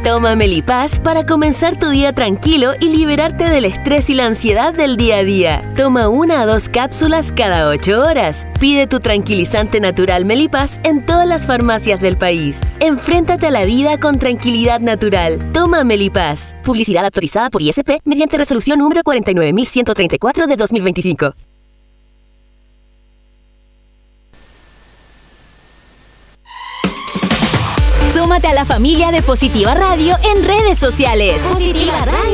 Toma Melipaz para comenzar tu día tranquilo y liberarte del estrés y la ansiedad del día a día. Toma 1 a 2 cápsulas cada 8 horas. Pide tu tranquilizante natural Melipaz en todas las farmacias del país. Enfréntate a la vida con tranquilidad natural. Toma Melipaz. Publicidad autorizada por ISP mediante resolución número 49134 de 2025. Súmate a la familia de Positiva Radio en redes sociales. Positiva Radio.